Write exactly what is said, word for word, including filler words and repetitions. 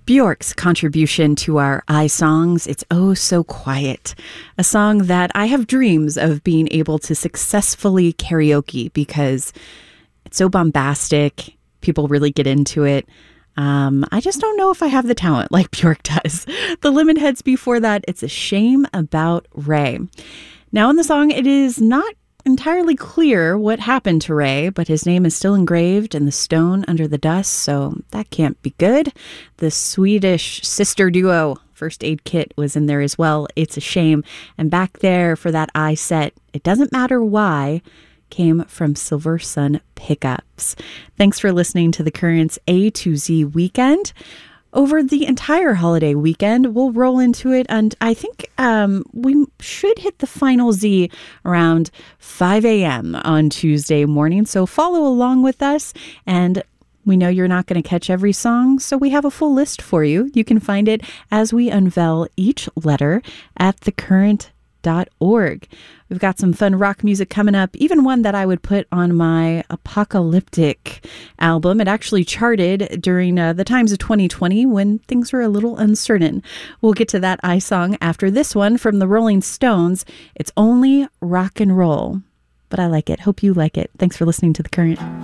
Bjork's contribution to our I songs, it's Oh So Quiet, a song that I have dreams of being able to successfully karaoke because it's so bombastic. People really get into it. Um, I just don't know if I have the talent like Bjork does. The Lemonheads before that, It's a Shame About Ray. Now in the song, it is not entirely clear what happened to Ray, but his name is still engraved in the stone under the dust, so that can't be good. The Swedish sister duo First Aid Kit was in there as well. It's a shame. And back there for that I set, It Doesn't Matter Why, came from Silver Sun Pickups. Thanks for listening to the Currents A to Z Weekend. Over the entire holiday weekend, we'll roll into it, and I think um, we should hit the final Z around five a.m. on Tuesday morning, so follow along with us, and we know you're not going to catch every song, so we have a full list for you. You can find it as we unveil each letter at the current dot org. We've got some fun rock music coming up, even one that I would put on my apocalyptic album. It actually charted during uh, the times of twenty twenty when things were a little uncertain. We'll get to that I song after this one from the Rolling Stones. It's Only Rock and Roll, but I like it. Hope you like it. Thanks for listening to The Current.